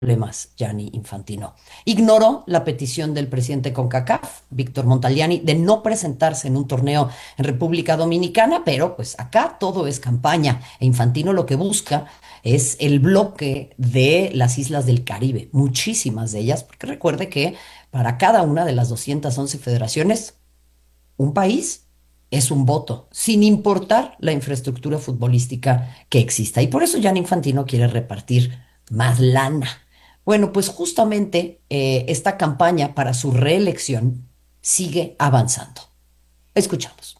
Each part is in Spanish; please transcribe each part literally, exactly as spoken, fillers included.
problemas Gianni Infantino. Ignoró la petición del presidente CONCACAF, Víctor Montagliani, de no presentarse en un torneo en República Dominicana, pero pues acá todo es campaña e Infantino lo que busca es el bloque de las islas del Caribe, muchísimas de ellas, porque recuerde que para cada una de las doscientas once federaciones, un país es un voto, sin importar la infraestructura futbolística que exista. Y por eso Gianni Infantino quiere repartir más lana. Bueno, pues justamente eh, esta campaña para su reelección sigue avanzando. Escuchamos.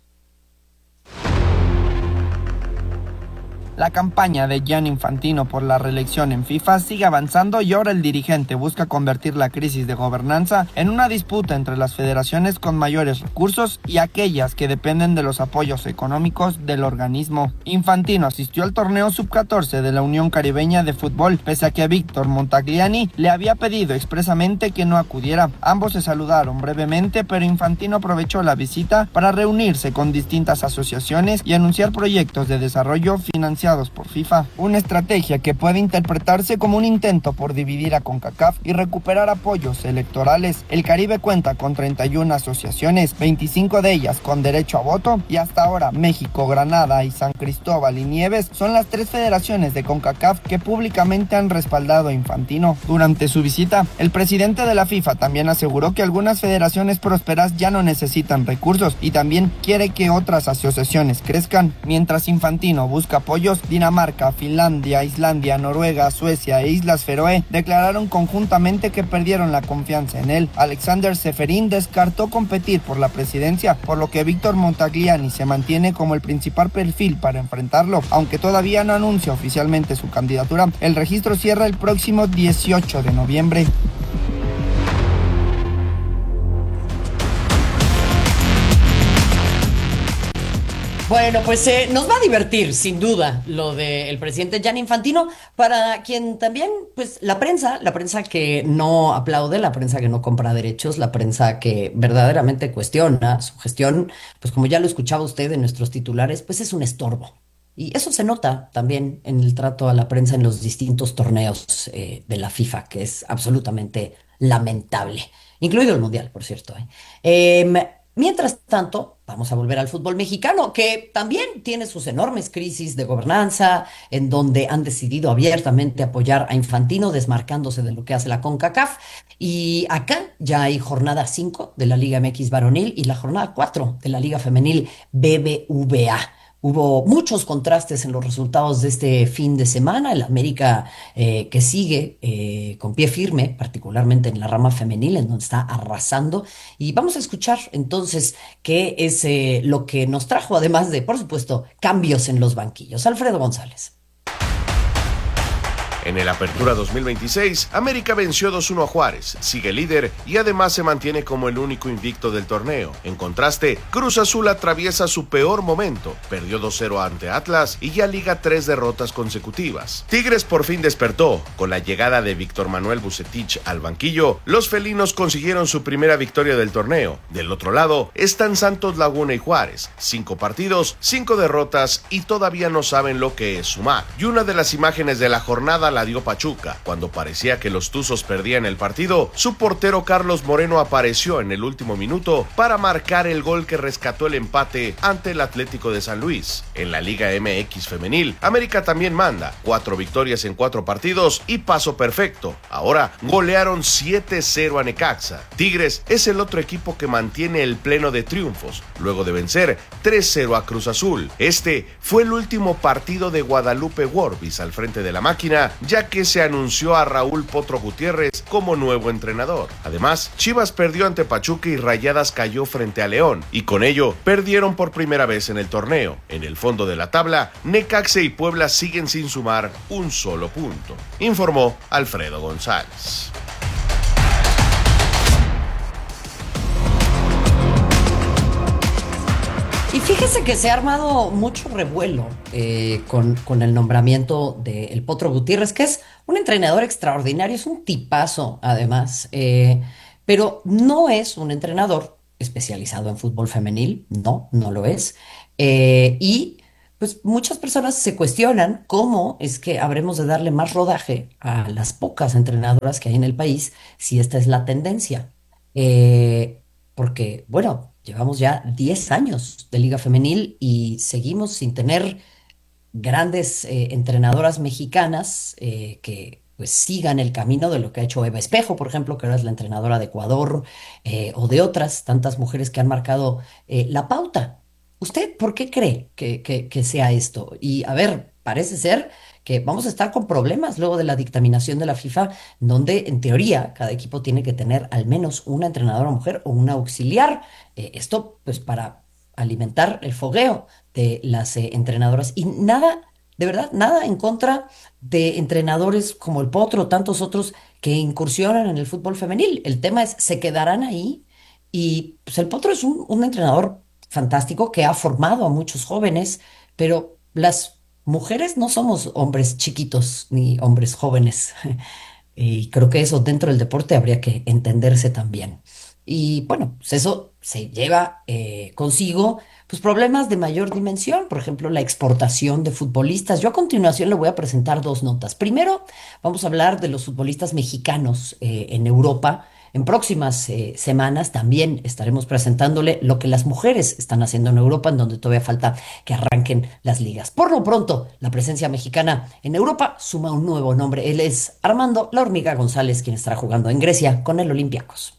La campaña de Gianni Infantino por la reelección en FIFA sigue avanzando y ahora el dirigente busca convertir la crisis de gobernanza en una disputa entre las federaciones con mayores recursos y aquellas que dependen de los apoyos económicos del organismo. Infantino asistió al torneo sub catorce de la Unión Caribeña de Fútbol, pese a que Víctor Montagliani le había pedido expresamente que no acudiera. Ambos se saludaron brevemente, pero Infantino aprovechó la visita para reunirse con distintas asociaciones y anunciar proyectos de desarrollo financiado por FIFA, una estrategia que puede interpretarse como un intento por dividir a CONCACAF y recuperar apoyos electorales. El Caribe cuenta con treinta y una asociaciones, veinticinco de ellas con derecho a voto, y hasta ahora México, Granada y San Cristóbal y Nieves son las tres federaciones de CONCACAF que públicamente han respaldado a Infantino. Durante su visita, el presidente de la FIFA también aseguró que algunas federaciones prósperas ya no necesitan recursos y también quiere que otras asociaciones crezcan. Mientras Infantino busca apoyos, Dinamarca, Finlandia, Islandia, Noruega, Suecia e Islas Feroe declararon conjuntamente que perdieron la confianza en él. Alexander Seferin descartó competir por la presidencia, por lo que Víctor Montagliani se mantiene como el principal perfil para enfrentarlo, aunque todavía no anuncia oficialmente su candidatura. El registro cierra el próximo dieciocho de noviembre. Bueno, pues eh, nos va a divertir, sin duda, lo del presidente Gianni Infantino, para quien también, pues la prensa, la prensa que no aplaude, la prensa que no compra derechos, la prensa que verdaderamente cuestiona su gestión, pues como ya lo escuchaba usted en nuestros titulares, pues es un estorbo. Y eso se nota también en el trato a la prensa en los distintos torneos eh, de la FIFA, que es absolutamente lamentable, incluido el Mundial, por cierto. ¿eh? Em, Mientras tanto, vamos a volver al fútbol mexicano, que también tiene sus enormes crisis de gobernanza, en donde han decidido abiertamente apoyar a Infantino, desmarcándose de lo que hace la CONCACAF. Y acá ya hay jornada cinco de la Liga M X varonil y la jornada cuatro de la Liga femenil B B V A. Hubo muchos contrastes en los resultados de este fin de semana. El América eh, que sigue eh, con pie firme, particularmente en la rama femenil, en donde está arrasando. Y vamos a escuchar entonces qué es eh, lo que nos trajo, además de, por supuesto, cambios en los banquillos. Alfredo González. En el Apertura dos mil veintiséis, América venció dos uno a Juárez, sigue líder y además se mantiene como el único invicto del torneo. En contraste, Cruz Azul atraviesa su peor momento, perdió dos cero ante Atlas y ya liga tres derrotas consecutivas. Tigres por fin despertó, con la llegada de Víctor Manuel Bucetich al banquillo, los felinos consiguieron su primera victoria del torneo. Del otro lado, están Santos Laguna y Juárez, cinco partidos, cinco derrotas y todavía no saben lo que es sumar. Y una de las imágenes de la jornada la dio Pachuca. Cuando parecía que los Tuzos perdían el partido, su portero Carlos Moreno apareció en el último minuto para marcar el gol que rescató el empate ante el Atlético de San Luis. En la Liga M X femenil, América también manda, cuatro victorias en cuatro partidos y paso perfecto. Ahora golearon siete cero a Necaxa. Tigres es el otro equipo que mantiene el pleno de triunfos, luego de vencer tres cero a Cruz Azul. Este fue el último partido de Guadalupe Worbis al frente de la máquina, ya que se anunció a Raúl Potro Gutiérrez como nuevo entrenador. Además, Chivas perdió ante Pachuca y Rayadas cayó frente a León, y con ello perdieron por primera vez en el torneo. En el fondo de la tabla, Necaxa y Puebla siguen sin sumar un solo punto, informó Alfredo González. Y fíjese que se ha armado mucho revuelo eh, con, con el nombramiento del Potro Gutiérrez, que es un entrenador extraordinario, es un tipazo además, eh, pero no es un entrenador especializado en fútbol femenil, no, no lo es. Eh, y pues muchas personas se cuestionan cómo es que habremos de darle más rodaje a las pocas entrenadoras que hay en el país si esta es la tendencia. Eh, Porque, bueno, llevamos ya diez años de Liga Femenil y seguimos sin tener grandes eh, entrenadoras mexicanas eh, que pues sigan el camino de lo que ha hecho Eva Espejo, por ejemplo, que ahora es la entrenadora de Ecuador, eh, o de otras tantas mujeres que han marcado eh, la pauta. ¿Usted por qué cree que, que, que sea esto? Y a ver, parece ser que vamos a estar con problemas luego de la dictaminación de la FIFA, donde en teoría cada equipo tiene que tener al menos una entrenadora mujer o una auxiliar. Eh, esto pues para alimentar el fogueo de las eh, entrenadoras. Y nada, de verdad, nada en contra de entrenadores como el Potro o tantos otros que incursionan en el fútbol femenil. El tema es, ¿se quedarán ahí? Y pues el Potro es un, un entrenador fantástico que ha formado a muchos jóvenes, pero las mujeres no somos hombres chiquitos ni hombres jóvenes. Y creo que eso dentro del deporte habría que entenderse también. Y bueno, pues eso se lleva eh, consigo pues problemas de mayor dimensión, por ejemplo, la exportación de futbolistas. Yo a continuación le voy a presentar dos notas. Primero, vamos a hablar de los futbolistas mexicanos eh, en Europa. En próximas eh, semanas también estaremos presentándole lo que las mujeres están haciendo en Europa, en donde todavía falta que arranquen las ligas. Por lo pronto, la presencia mexicana en Europa suma un nuevo nombre. Él es Armando La Hormiga González, quien estará jugando en Grecia con el Olympiacos.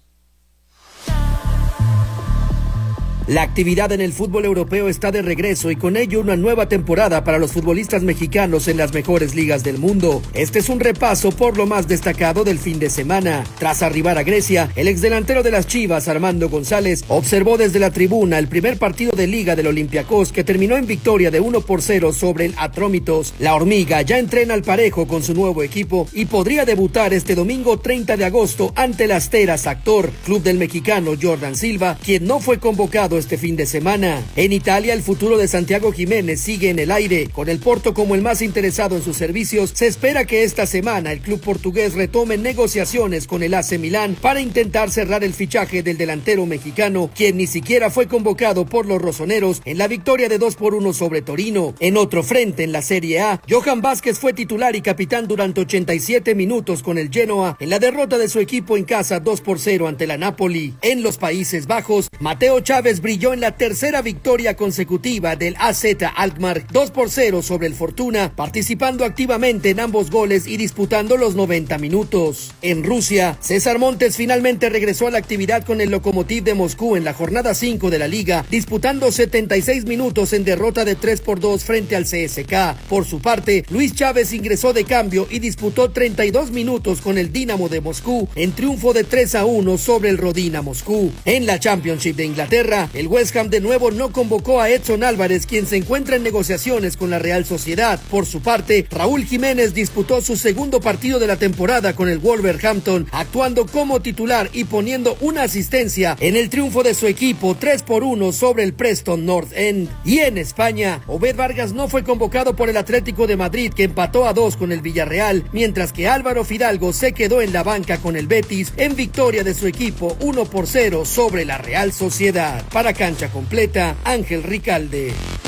La actividad en el fútbol europeo está de regreso y con ello una nueva temporada para los futbolistas mexicanos en las mejores ligas del mundo. Este es un repaso por lo más destacado del fin de semana. Tras arribar a Grecia, el exdelantero de las Chivas, Armando González, observó desde la tribuna el primer partido de liga del Olympiacos, que terminó en victoria de uno por cero sobre el Atrómitos. La Hormiga ya entrena al parejo con su nuevo equipo y podría debutar este domingo treinta de agosto ante el Asteras Actor, club del mexicano Jordan Silva, quien no fue convocado este fin de semana. En Italia, el futuro de Santiago Jiménez sigue en el aire. Con el Porto como el más interesado en sus servicios, se espera que esta semana el club portugués retome negociaciones con el A C Milán para intentar cerrar el fichaje del delantero mexicano, quien ni siquiera fue convocado por los rosoneros en la victoria de dos por uno sobre Torino. En otro frente, en la Serie A, Johan Vázquez fue titular y capitán durante ochenta y siete minutos con el Genoa en la derrota de su equipo en casa dos por cero ante la Napoli. En los Países Bajos, Mateo Chávez brilló en la tercera victoria consecutiva del A Z Alkmaar dos por cero sobre el Fortuna, participando activamente en ambos goles y disputando los noventa minutos. En Rusia, César Montes finalmente regresó a la actividad con el Lokomotiv de Moscú en la jornada cinco de la liga, disputando setenta y seis minutos en derrota de tres por dos frente al C S K. Por su parte, Luis Chávez ingresó de cambio y disputó treinta y dos minutos con el Dinamo de Moscú en triunfo de tres a uno sobre el Rodina Moscú. En la Championship de Inglaterra, el West Ham de nuevo no convocó a Edson Álvarez, quien se encuentra en negociaciones con la Real Sociedad. Por su parte, Raúl Jiménez disputó su segundo partido de la temporada con el Wolverhampton, actuando como titular y poniendo una asistencia en el triunfo de su equipo tres por uno sobre el Preston North End. Y en España, Obed Vargas no fue convocado por el Atlético de Madrid, que empató a dos con el Villarreal, mientras que Álvaro Fidalgo se quedó en la banca con el Betis en victoria de su equipo uno por cero sobre la Real Sociedad. Para Cancha Completa, Ángel Ricalde.